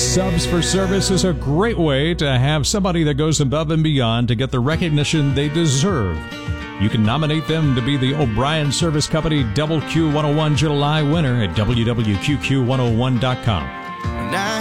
Subs for Service is a great way to have somebody that goes above and beyond to get the recognition they deserve. You can nominate them to be the O'Brien Service Company Double Q101 July winner at wwq101.com.